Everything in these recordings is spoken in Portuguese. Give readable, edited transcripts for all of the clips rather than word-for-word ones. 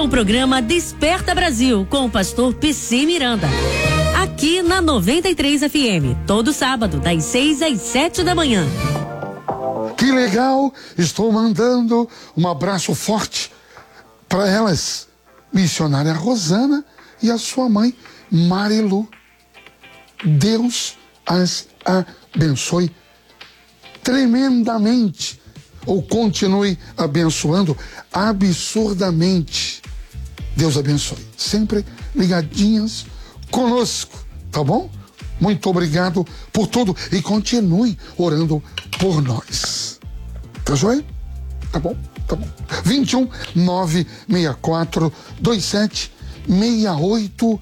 o programa Desperta Brasil, com o pastor PC Miranda. Aqui na 93 FM, todo sábado, das 6 às 7 da manhã. Que legal! Estou mandando um abraço forte para elas, missionária Rosana e a sua mãe, Marilu. Deus as abençoe tremendamente, ou continue abençoando absurdamente. Deus abençoe. Sempre ligadinhas conosco, tá bom? Muito obrigado por tudo e continue orando por nós. Tá joia? Tá bom? Tá bom. 21 964 27 68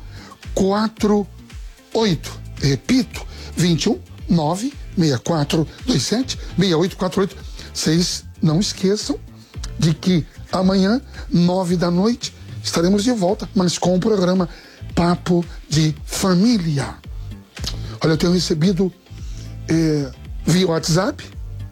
48. Repito, 21 964 27 68 48. Vocês não esqueçam de que amanhã, 9 da noite, estaremos de volta, mas com o programa Papo de Família. Olha, eu tenho recebido via WhatsApp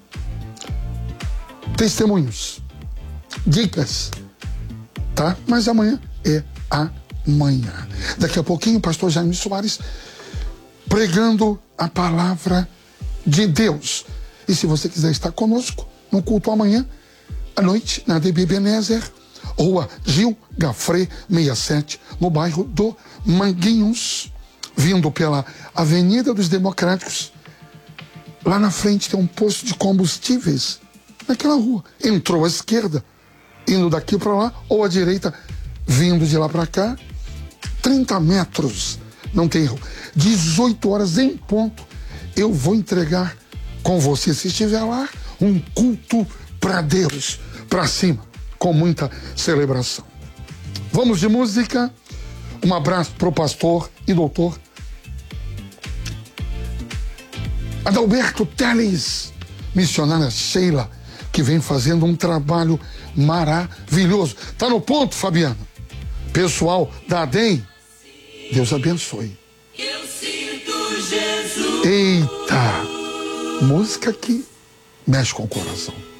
testemunhos, dicas, tá? Mas amanhã é amanhã. Daqui a pouquinho o pastor Jaime Soares pregando a palavra de Deus. E se você quiser estar conosco no culto amanhã à noite, na DB Ebenezer, Rua Gil Gafré 67, no bairro do Manguinhos, vindo pela Avenida dos Democráticos, lá na frente tem um posto de combustíveis, naquela rua. Entrou à esquerda, indo daqui para lá, ou à direita, vindo de lá para cá, 30 metros, não tem erro. 18 horas em ponto, eu vou entregar com você, se estiver lá, um culto para Deus, para cima, com muita celebração. Vamos de música. Um abraço pro pastor e doutor Adalberto Teles, missionária Sheila, que vem fazendo um trabalho maravilhoso. Tá no ponto, Fabiana? Pessoal da ADEM, Deus abençoe. Eu sinto Jesus. Eita! Música que mexe com o coração.